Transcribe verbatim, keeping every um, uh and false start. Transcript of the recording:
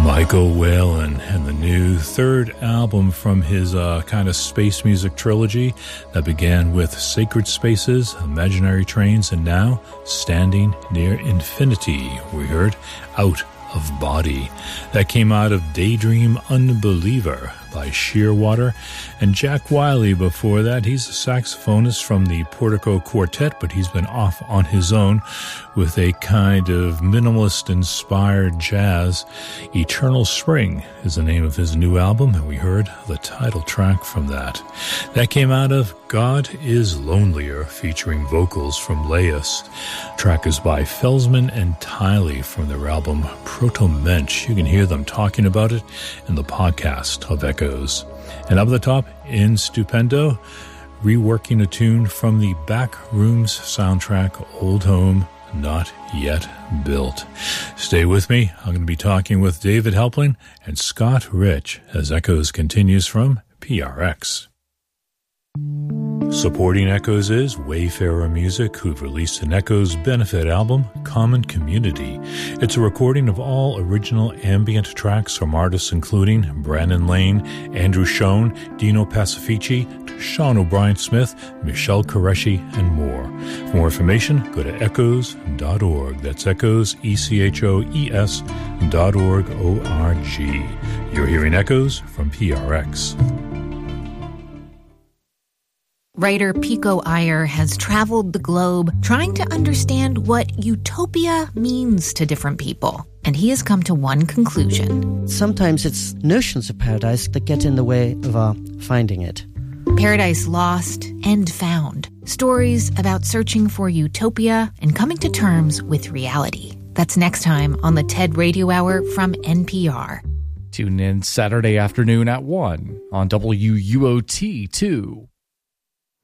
Michael Whalen and the new third album from his uh, kind of space music trilogy that began with Sacred Spaces, Imaginary Trains, and now Standing Near Infinity. We heard Out of Body. That came out of Daydream Unbeliever by Shearwater. And Jack Wiley before that, he's a saxophonist from the Portico Quartet, but he's been off on his own with a kind of minimalist-inspired jazz. Eternal Spring is the name of his new album, and we heard the title track from that. That came out of God is Lonelier, featuring vocals from Laius. Track is by Felsman and Tiley from their album Proto-Mensch. You can hear them talking about it in the podcast of Echoes. And up the top, in Stupendo, reworking a tune from the Backrooms soundtrack, Old Home Not Yet Built. Stay with me. I'm going to be talking with David Helpling and Scott Rich as Echoes continues from P R X. Supporting Echoes is Wayfarer Music, who've released an Echoes benefit album, Common Community. It's a recording of all original ambient tracks from artists including Brandon Lane, Andrew Schoen, Dino Pacifici, Sean O'Brien Smith, Michelle Qureshi, and more. For more information, go to echoes dot org. That's Echoes, E C H O E S dot org, O R G. You're hearing Echoes from P R X. Writer Pico Iyer has traveled the globe trying to understand what utopia means to different people. And he has come to one conclusion. Sometimes it's notions of paradise that get in the way of our finding it. Paradise Lost and Found. Stories about searching for utopia and coming to terms with reality. That's next time on the TED Radio Hour from N P R. Tune in Saturday afternoon at one on W U O T two.